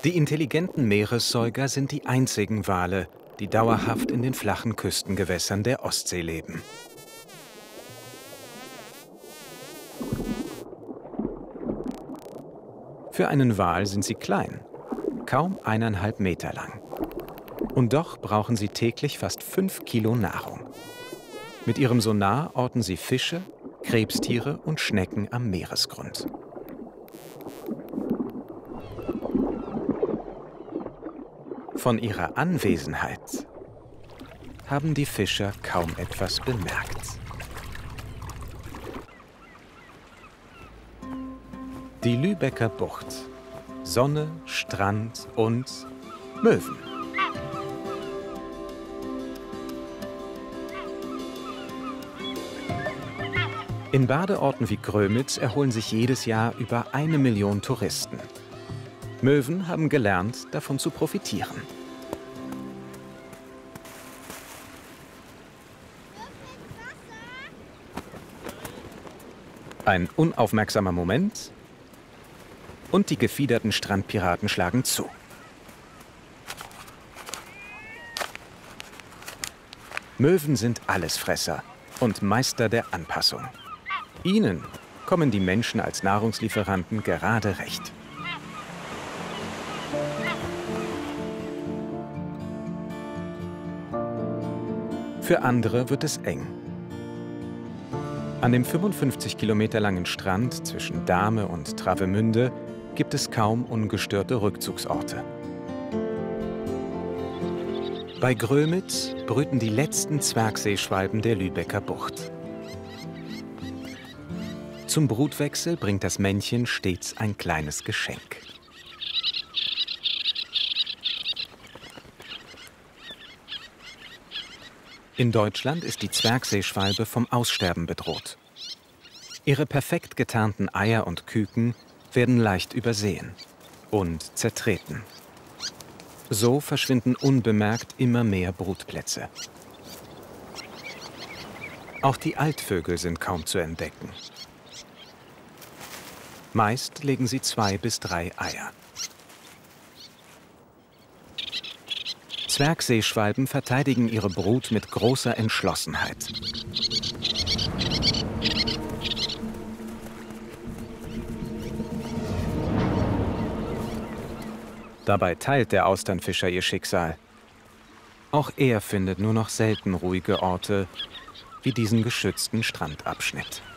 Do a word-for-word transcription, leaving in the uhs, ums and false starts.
Die intelligenten Meeressäuger sind die einzigen Wale, die dauerhaft in den flachen Küstengewässern der Ostsee leben. Für einen Wal sind sie klein, kaum eineinhalb Meter lang. Und doch brauchen sie täglich fast fünf Kilo Nahrung. Mit ihrem Sonar orten sie Fische, Krebstiere und Schnecken am Meeresgrund. Von ihrer Anwesenheit haben die Fischer kaum etwas bemerkt. Die Lübecker Bucht. Sonne, Strand und Möwen. In Badeorten wie Grömitz erholen sich jedes Jahr über eine Million Touristen. Möwen haben gelernt, davon zu profitieren. Ein unaufmerksamer Moment und die gefiederten Strandpiraten schlagen zu. Möwen sind Allesfresser und Meister der Anpassung. Ihnen kommen die Menschen als Nahrungslieferanten gerade recht. Für andere wird es eng. An dem fünfundfünfzig Kilometer langen Strand zwischen Dahme und Travemünde gibt es kaum ungestörte Rückzugsorte. Bei Grömitz brüten die letzten Zwergseeschwalben der Lübecker Bucht. Zum Brutwechsel bringt das Männchen stets ein kleines Geschenk. In Deutschland ist die Zwergseeschwalbe vom Aussterben bedroht. Ihre perfekt getarnten Eier und Küken werden leicht übersehen und zertreten. So verschwinden unbemerkt immer mehr Brutplätze. Auch die Altvögel sind kaum zu entdecken. Meist legen sie zwei bis drei Eier. Zwergseeschwalben verteidigen ihre Brut mit großer Entschlossenheit. Dabei teilt der Austernfischer ihr Schicksal. Auch er findet nur noch selten ruhige Orte wie diesen geschützten Strandabschnitt.